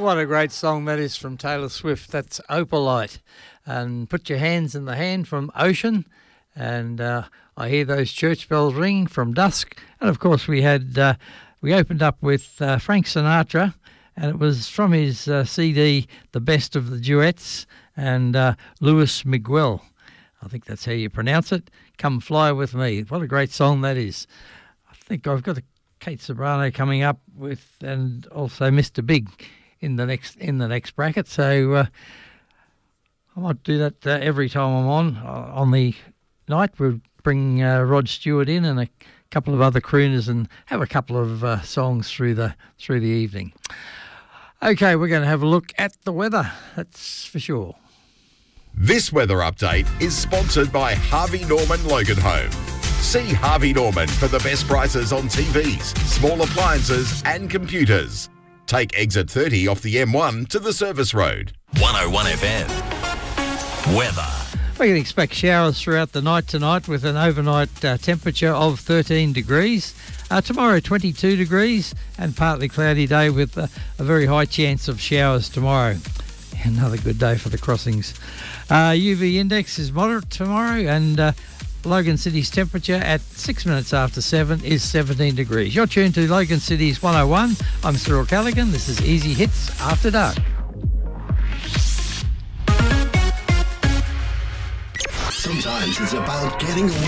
What a great song that is from Taylor Swift. That's Opalite. And Put Your Hands in the Hand from Ocean. And I Hear Those Church Bells Ring from Dusk. And, of course, we opened up with Frank Sinatra, and it was from his CD, The Best of the Duets, and Louis Miguel. I think that's how you pronounce it. Come Fly With Me. What a great song that is. I think I've got Kate Sobrano coming up with, and also Mr. Big in the next bracket. So I might do that every time I'm on the night. We'll bring Rod Stewart in and a couple of other crooners and have a couple of songs through the evening. Okay, we're going to have a look at the weather. That's for sure. This weather update is sponsored by Harvey Norman Logan Home. See Harvey Norman for the best prices on TVs, small appliances and computers. Take exit 30 off the M1 to the service road. 101 FM. Weather. We can expect showers throughout the night tonight with an overnight temperature of 13 degrees. Tomorrow 22 degrees and partly cloudy day with a very high chance of showers tomorrow. Another good day for the crossings. UV index is moderate tomorrow, and Logan City's temperature at 6 minutes after 7 is 17 degrees. You're tuned to Logan City's 101. I'm Cyril Callaghan. This is Easy Hits After Dark. Sometimes it's about getting away.